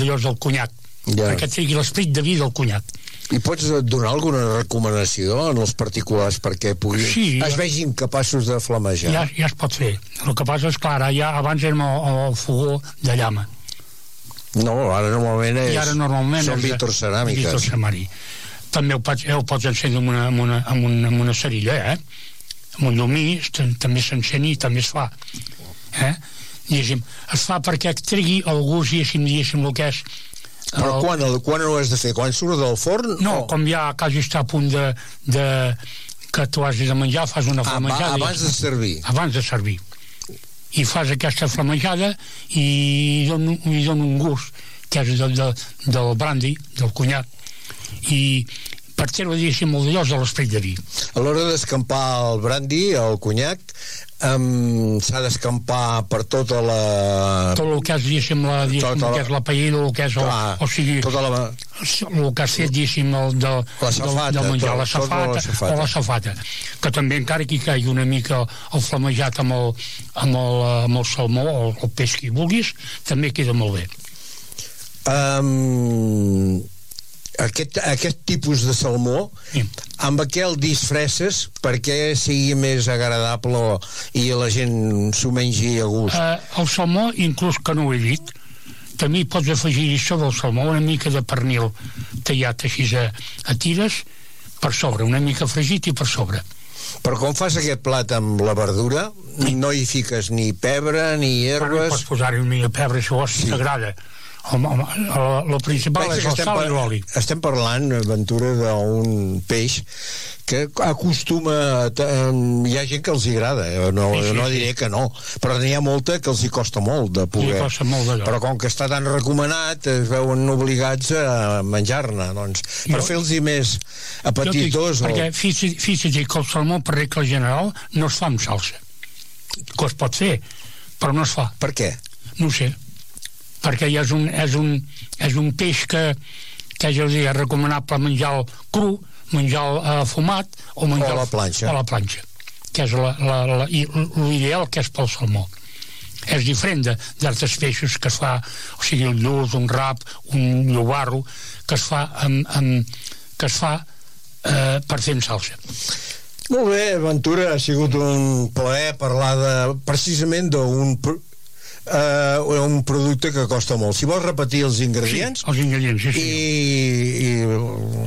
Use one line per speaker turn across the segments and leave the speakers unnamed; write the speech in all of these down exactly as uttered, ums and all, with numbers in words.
d'allò del conyac, ja. perquè tingui l'esperit de vi del conyac.
I pots donar alguna recomanació en els particulars perquè pugui...
sí,
es vegin capaços de flamejar?
Ja, ja es pot fer. El que passa és que ara ja abans érem al, al fogó de llama.
No, ara normalment és...
I ara normalment
són vitroceràmiques.
Vitroceràmic. També ho pots, ho pots encendre amb una, amb una, amb una, amb una cerilla, eh? Amb un llumí també s'encén i també es fa. Eh? Diguéssim, es fa perquè tregui el gust, diguéssim, diguéssim, el que és...
Però quan, el, quan ho has de fer? Quan surt del forn?
No,
o...
com ja quasi està a punt de, de que tu hagis de menjar, fas una flamejada.
Ah, abans de servir.
Abans de servir. I fas aquesta flamejada i dona, i dona un gust, que és del, del, del brandy, del conyac, i per treure, diguéssim, el d'allò de l'esperit de vi.
A l'hora d'escampar el brandy, el conyac, um, s'ha d'escampar per tota la...
Tot el que és, diguéssim, la, diguéssim tota la... que és la paella, el que és el,
Clar,
o sigui,
tota la...
el que has fet, diguéssim, el de,
la safata,
del, del menjar,
tot,
la safata,
la safata,
o la safata, que també encara que hi caigui una mica el flamejat amb el, amb el, amb el salmó o el, el peix que hi vulguis, també queda molt bé.
Um... Aquest, aquest tipus de salmó, sí. Amb què el disfresses perquè sigui més agradable i la gent s'ho mengi a gust?
Uh, el salmó, inclús que no ho he dit, també pots afegir sobre el salmó una mica de pernil tallat així a, a tires per sobre, una mica fregit i per sobre.
Però com fas aquest plat amb la verdura, sí. No hi fiques ni pebre ni herbes...
Pots posar-hi una mica de pebre, això sí. T'agrada. El, el, el, el principal és el sal i l'oli.
Estem parlant, Ventura, d'un peix que acostuma a, hi ha gent que els hi agrada, no, sí, sí, no diré sí. Que no, però n'hi ha molta que els hi costa molt de poder,
costa molt d'allò.
Però com que està tan recomanat es veuen obligats a menjar-ne, doncs, per fer-los-hi més apetitós.
Dic, o... perquè fixa't que el salmó per regla general no es fa amb salsa, que es pot fer, però no es fa.
Per què?
No ho sé, perquè ja és un, és un, és un peix que, que ja us dic, és recomanable menjar cru, menjar uh, fumat o menjar
o a la planxa,
a la planxa que és la, la, la, l'ideal que és pel salmó. És diferent d'altres peixos que es fa, o sigui, un lluç, un rap, un llobarro, que es fa amb, amb, que es fa eh, per fer en salsa.
Molt bé, Ventura, ha sigut un plaer parlar de, precisament d'un Uh, un producte que costa molt. Si vols repetir els ingredients...
Sí, els ingredients, sí, sí.
I... i...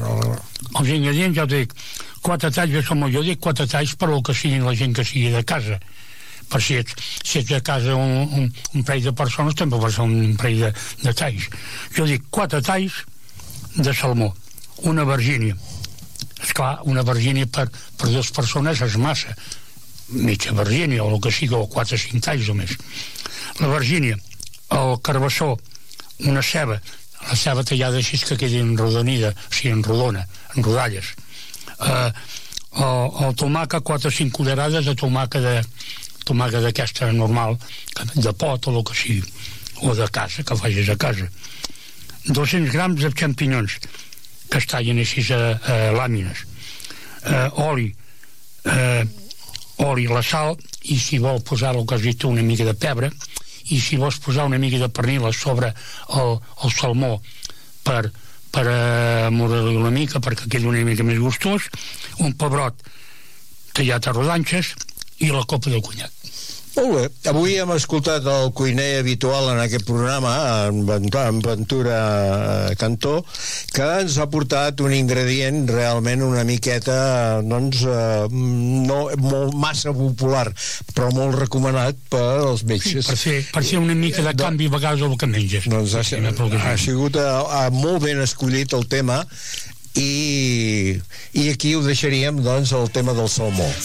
Els ingredients, ja ho dic, quatre talls de salmó, jo dic quatre talls per el que siguin la gent que sigui de casa. Per si ets, si ets de casa un, un, un parell de persones, també pot ser un parell de, de talls. Jo dic quatre talls de salmó, una virgínia. Esclar, una virgínia per, per dues persones és massa. Mitja virgínia, o el que sigui, o quatre o cinc talls o més. La virgínia, el carbassó, una ceba, la ceba tallada així que quedi enrodonida, o sigui, en rodona, en rodalles. Uh, el, el tomàquet, quatre o cinc cullerades de tomàquet de tomàquet d'aquesta normal, de pot o el que sigui, o de casa, que facis a casa. dos-cents grams de xampinyons, que es tallen així a, a làmines. Uh, oli, uh, oli, la sal, i si vol posar el que has dit una mica de pebre, i si vols posar una mica de pernil a sobre el, el salmó per, per amorar-li una mica perquè quedi una mica més gustós, un pebrot tallat a rodanxes i la copa de conyac.
Molt bé. Avui hem escoltat el cuiner habitual en aquest programa, en Ventura Cantó, que ens ha portat un ingredient realment una miqueta, doncs, no molt massa popular, però molt recomanat per als metges.
Sí, per, fer, per fer una mica de canvi a vegades el que menges.
Doncs ha, ha sigut a, a molt ben escollit el tema, i, i aquí ho deixaríem, doncs, el tema del salmó.